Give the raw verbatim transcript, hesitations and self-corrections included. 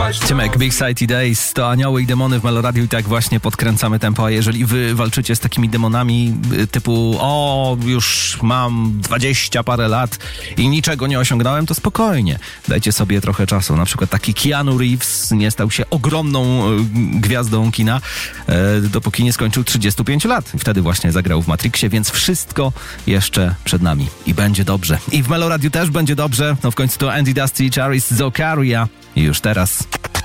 Tymek, Big City Days to Anioły i Demony w Meloradiu i tak właśnie podkręcamy tempo, a jeżeli wy walczycie z takimi demonami typu o, już mam dwadzieścia parę lat i niczego nie osiągnąłem, to spokojnie, dajcie sobie trochę czasu. Na przykład taki Keanu Reeves nie stał się ogromną gwiazdą kina, dopóki nie skończył trzydzieści pięć lat. Wtedy właśnie zagrał w Matrixie, więc wszystko jeszcze przed nami i będzie dobrze. I w Meloradiu też będzie dobrze, no w końcu to Andy Dusty, Charis, Zokaria i już teraz.